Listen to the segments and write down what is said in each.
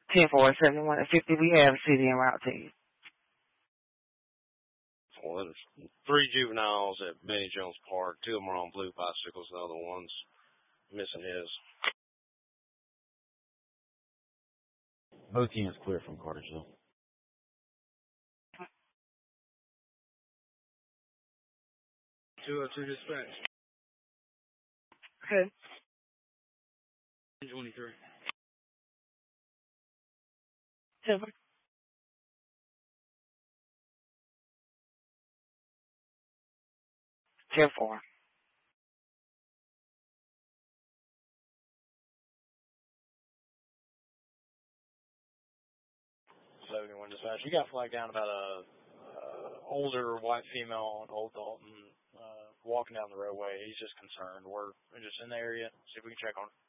10-4, 71-50. We have a city en route to you. Well, there's 3 juveniles at Benny Jones Park. 2 of them are on blue bicycles. The other one's missing his. Both units clear from Cartersville. Two dispatch. Okay. 23. 10-4. One dispatch. You got flagged down about a older white female on Old Dalton walking down the roadway. He's just concerned. We're just in the area. See if we can check on him.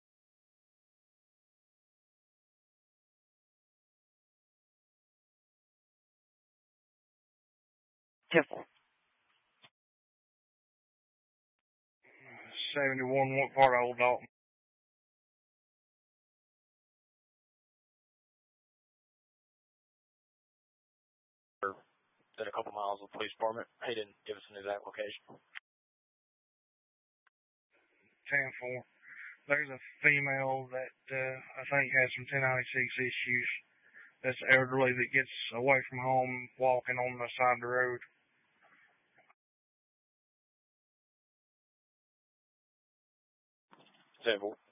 10-4. 71, what part of Old Dalton? Did a couple miles of the police department. He didn't give us an exact location. 10-4. There's a female that I think has some 1096 issues. That's elderly that gets away from home walking on the side of the road. 10-4.